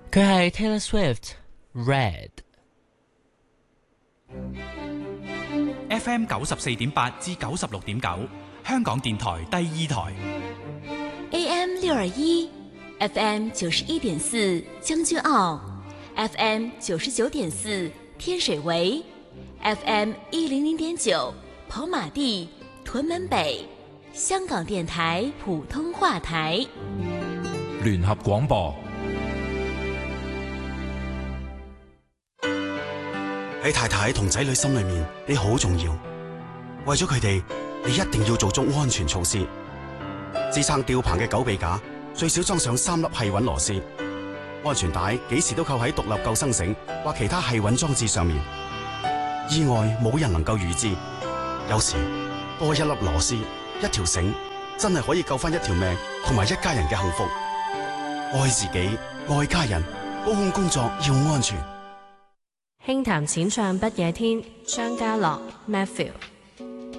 佢係 Taylor Swift Red。 FM 94.8至96.9，香港電台第二台。 AM 621 FM 91.4將軍澳， FM 99.4天水圍， FM 100.9跑馬地屯門北，香港電台普通話台。 聯合廣播。 喺太太同仔女心裏面，你好重要。為咗佢哋，你一定要做足安全措施。支撐吊棚嘅狗臂架最少裝上3粒繫穩螺絲，安全帶幾時都扣喺獨立救生繩或其他繫穩裝置上面。意外冇人能夠預知，有時多一粒螺絲、一條繩，真係可以救翻一條命同埋一家人嘅幸福。愛自己，愛家人，高空工作要安全。 輕談淺唱不夜天，張家樂 Matthew。